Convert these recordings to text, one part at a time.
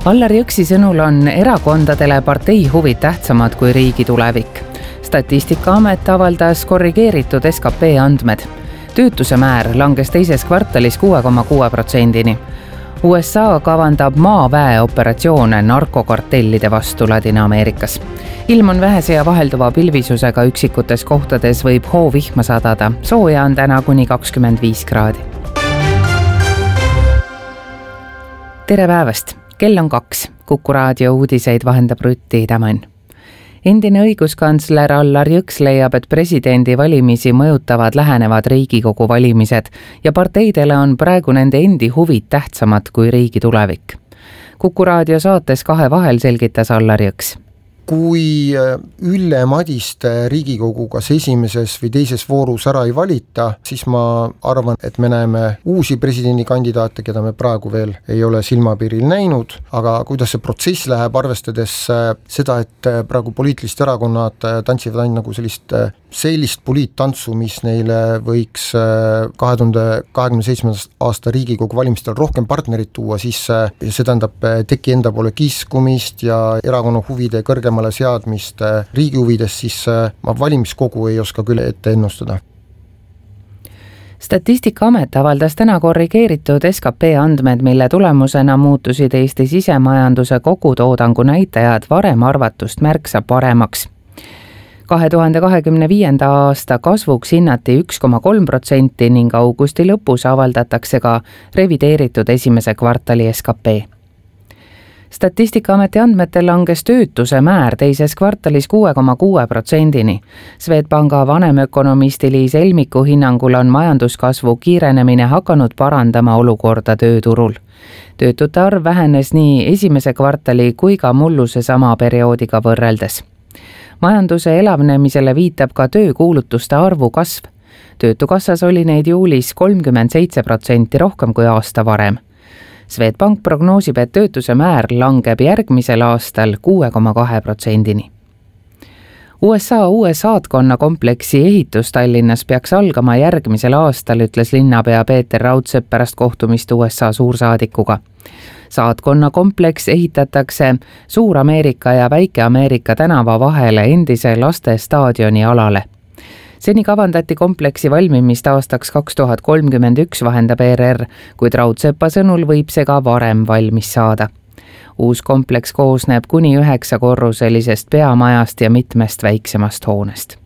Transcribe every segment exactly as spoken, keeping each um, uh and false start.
Allar Jõksi sõnul on erakondadele partei huvid tähtsamad kui riigi tulevik. Statistikaamet avaldas korrigeeritud S K P andmed. Töötuse määr langes teises kvartalis kuue koma kuue protsendini. U S A kavandab maaväe operatsioone narkokartellide vastu Ladina-Ameerikas. Ilm on vähese ja vahelduva pilvisusega, üksikutes kohtades võib hoovihma sadada. Sooja on täna kuni kakskümmend viis kraadi. Tere päevast! Kell on kaks. Kuku raadio uudiseid vahendab Rutti Tämän. Endine õiguskantsler Allar Jõks leiab, et presidendi valimisi mõjutavad lähenevad Riigikogu valimised ja parteidele on praegu nende endi huvid tähtsamad kui riigi tulevik. Kuku raadio saates Kahe vahel selgitas Allar Jõks. Kui Ülle Madiste Riigikogu kas esimeses või teises voorus ära ei valita, siis ma arvan, et me näeme uusi presidendikandidaate, keda me praegu veel ei ole silmapiiril näinud, aga kuidas see protsess läheb, arvestades seda, et praegu poliitilised erakonnad tantsivad ainult nagu sellist sellist poliittantsu, mis neile võiks kahe tuhande kahekümne seitsmenda aasta Riigikogu valimistel rohkem partnerit tuua, siis see tähendab teki enda poole kiskumist ja erakonna huvide kõrgemale seadmist riigi huvides, siis ma valimiskogu ei oska küll ette ennustada. Statistikaamet avaldas täna korrigeeritud S K P andmed, mille tulemusena muutusid Eesti sisemajanduse kogutoodangu näitajad varem arvatust märksa paremaks. kahe tuhande kahekümne viienda aasta kasvuks hinnati üks koma kolm protsenti ning augusti lõpus avaldatakse ka revideeritud esimese kvartali S K P. Statistikaameti andmetel langes töötuse määr teises kvartalis kuue koma kuue protsendini. Swedbanka vanemökonomisti Liis Elmiku hinnangul on majanduskasvu kiirenemine hakanud parandama olukorda tööturul. Töötute arv vähenes nii esimese kvartali kui ka mulluse sama perioodiga võrreldes. Majanduse elavnemisele viitab ka töökuulutuste arvu kasv. Töötukassas oli neid juulis kolmkümmend seitse protsenti rohkem kui aasta varem. Swedbank prognoosib, et töötuse määr langeb järgmisel aastal kuue koma kahe protsendini. U S A uue saatkonna kompleksi ehitus Tallinnas peaks algama järgmisel aastal, ütles linnapea Peeter Raudsepp pärast kohtumist U S A suursaadikuga. Saatkonna kompleks ehitatakse Suur-Ameerika ja Väike-Ameerika tänava vahele endise lastestaadioni alale. Seni kavandati kompleksi valmimist aastaks kaks tuhat kolmkümmend üks, vahendab E R R, kuid Raudsepa sõnul võib see ka varem valmis saada. Uus kompleks koosneb kuni üheksa korruselisest peamajast ja mitmest väiksemast hoonest.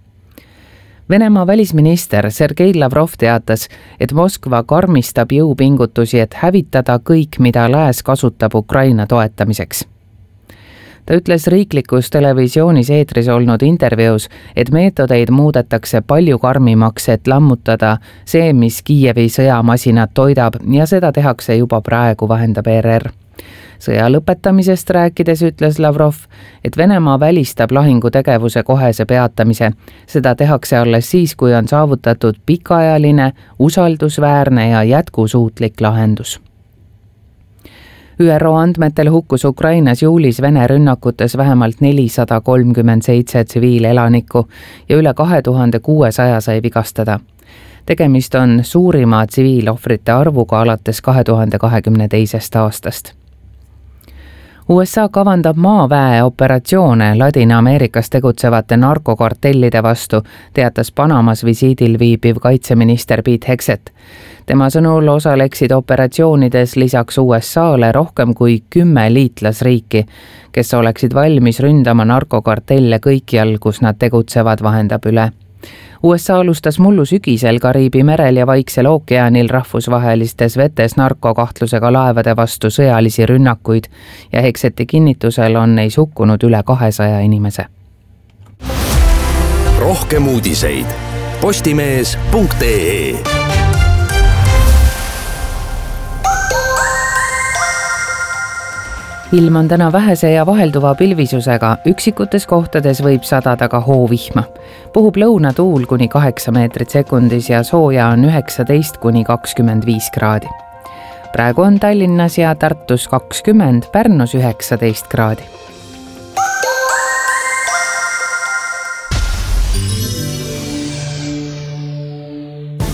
Venemaa välisminister Sergei Lavrov teatas, et Moskva karmistab jõupingutusi, et hävitada kõik, mida lääs kasutab Ukraina toetamiseks. Ta ütles riiklikus televisioonis eetris olnud intervjuus, et meetodeid muudetakse palju karmimaks, et lammutada see, mis Kiievi sõjamasinat toidab, ja seda tehakse juba praegu, vahendab E R R. Sõja lõpetamisest rääkides ütles Lavrov, et Venemaa välistab lahingutegevuse kohese peatamise. Seda tehakse alles siis, kui on saavutatud pikaajaline, usaldusväärne ja jätkusuutlik lahendus. Ü R O andmetel hukkus Ukrainas juulis Vene rünnakutes vähemalt nelisada kolmkümmend seitse tsiviilelanikku ja üle kahe tuhande kuuesaja sai vigastada. Tegemist on suurima tsiviilohvrite arvuga alates kahe tuhande kahekümne teisest aastast. U S A kavandab maaväe operatsioone Ladina-Ameerikas tegutsevate narkokartellide vastu, teatas Panamas visiidil viibiv kaitseminister Pete Hegseth. Tema sõnul osaleksid operatsioonides lisaks U S A-le rohkem kui kümme liitlasriiki, kes oleksid valmis ründama narkokartelle kõikjal, kus nad tegutsevad, vahendab üle. U S A alustas mullu sügisel Kariibi merel ja Vaiksel ookeanil rahvusvahelistes vetes narkokahtlusega laevade vastu sõjalisi rünnakuid ja Hegseti kinnitusel on neis hukkunud üle kahesaja inimese. Rohkem uudiseid postimees punkt ee. Ilm on täna vähese ja vahelduva pilvisusega, üksikutes kohtades võib sadada ka hoovihma. Puhub lõunatuul kuni kaheksa meetrit sekundis ja sooja on üheksateist kuni kakskümmend viis kraadi. Praegu on Tallinnas ja Tartus kakskümmend, Pärnus üheksateist kraadi.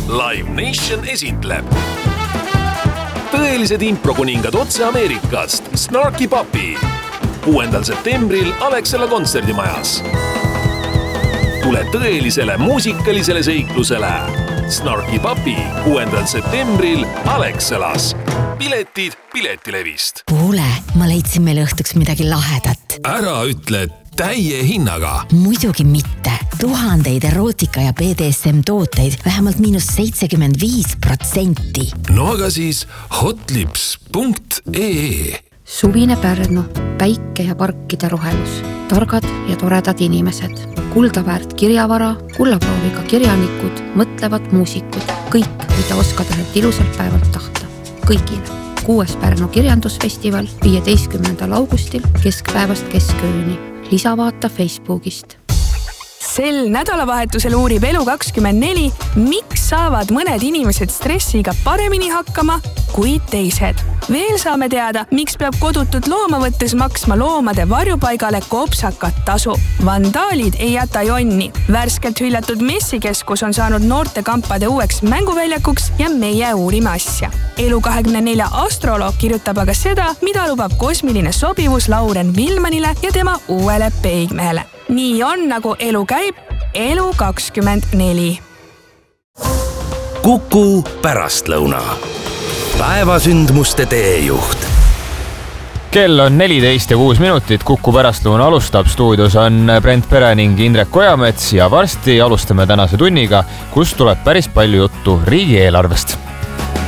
Live Nation esitleb tõelised improkuningad otse Ameerikast. Snarky Puppy kuuendal septembril Alexela kontserdimajas. Tule tõelisele muusikalisele seiklusele. Snarky Puppy kuuendal septembril Alexelas. Piletid Piletilevist. Kuule, ma leidsin meile õhtuks midagi lahedat. Ära ütle täie hinnaga. Muidugi mitte. Tuhandeid erootika ja B D S M tooteid vähemalt miinus seitsekümmend viis protsenti. No aga siis hotlips punkt ee. Suvine Pärnu, päike ja parkide rohelus, targad ja toredad inimesed, kuldaväärt kirjavara, kullaprooviga kirjanikud, mõtlevad muusikud, kõik, mida oskad ühelt ilusalt päevalt tahta. Kõigile. Kuues Pärnu kirjandusfestival viieteistkümnendal augustil keskpäevast keskööni. Lisavaata Facebookist. Sel nädalavahetusel uurib Elu kakskümmend neli, miks saavad mõned inimesed stressiga paremini hakkama kui teised. Veel saame teada, miks peab kodutut looma võttes maksma loomade varjupaigale kopsakat tasu. Vandaalid ei jäta jonni. Värskelt hüljatud messikeskus on saanud noortekampade uueks mänguväljakuks ja meie uurime asja. Elu kahekümne nelja astroloog kirjutab aga seda, mida lubab kosmiline sobivus Lauren Vilmanile ja tema uuele peigmehele. Nii on, nagu elu käib, Elu kakskümmend neli. Kuku pärastlõuna. Päevasündmuste teejuht. Kell on neliteist ja kuus minutit, Kuku pärastlõuna alustab. Stuudios on Brent Pere ning Indrek Ojamets ja varsti alustame tänase tunniga, kus tuleb päris palju juttu riigieelarvest.